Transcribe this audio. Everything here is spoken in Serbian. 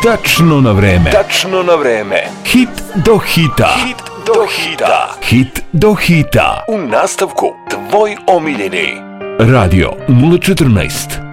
Tačno na vreme. Tačno na vreme. Hit do hita. Hit do hita. Hit do hita. U nastavku tvoj omiljeni Radio 014.